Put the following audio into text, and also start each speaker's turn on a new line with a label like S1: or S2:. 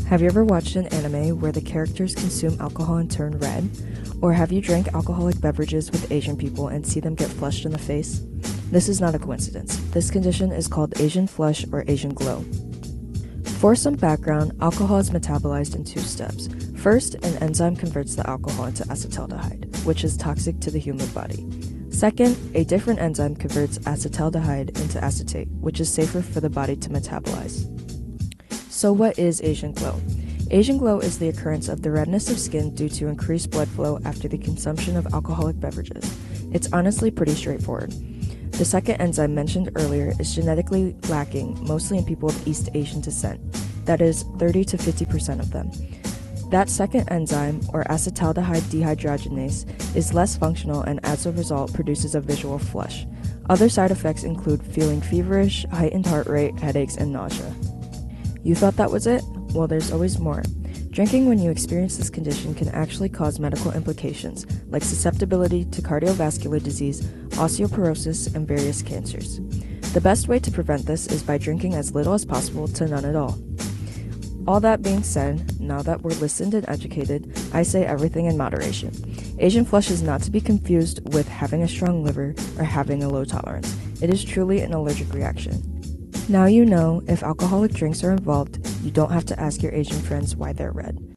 S1: Have you ever watched an anime where the characters consume alcohol and turn red? Or have you drank alcoholic beverages with Asian people and see them get flushed in the face? This is not a coincidence. This condition is called Asian flush or Asian glow. For some background, alcohol is metabolized in 2 steps. First, an enzyme converts the alcohol into acetaldehyde, which is toxic to the human body. Second, a different enzyme converts acetaldehyde into acetate, which is safer for the body to metabolize. So what is Asian glow? Asian glow is the occurrence of the redness of skin due to increased blood flow after the consumption of alcoholic beverages. It's honestly pretty straightforward. The second enzyme mentioned earlier is genetically lacking, mostly in people of East Asian descent, that is, 30 to 50% of them. That second enzyme, or acetaldehyde dehydrogenase, is less functional and as a result produces a visual flush. Other side effects include feeling feverish, heightened heart rate, headaches, and nausea. You thought that was it? Well, there's always more. Drinking when you experience this condition can actually cause medical implications, like susceptibility to cardiovascular disease, osteoporosis, and various cancers. The best way to prevent this is by drinking as little as possible to none at all. All that being said, now that we're listened and educated, I say everything in moderation. Asian flush is not to be confused with having a strong liver or having a low tolerance. It is truly an allergic reaction. Now you know, if alcoholic drinks are involved, you don't have to ask your Asian friends why they're red.